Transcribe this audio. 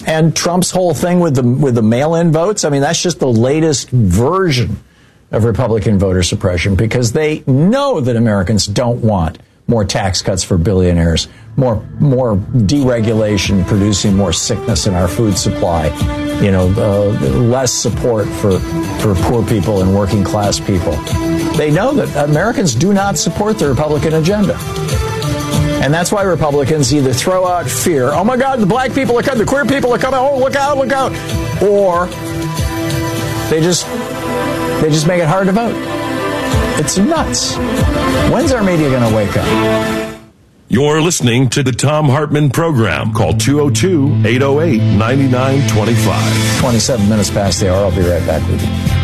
And Trump's whole thing with the mail-in votes, I mean, that's just the latest version of Republican voter suppression, because they know that Americans don't want more tax cuts for billionaires, more deregulation producing more sickness in our food supply, less support for poor people and working class people. They know that Americans do not support the Republican agenda. And that's why Republicans either throw out fear, oh my God, the black people are coming, the queer people are coming, oh, look out, or they just make it hard to vote. It's nuts. When's our media going to wake up? You're listening to the Thom Hartmann Program. Call 202-808-9925. 27 minutes past the hour. I'll be right back with you.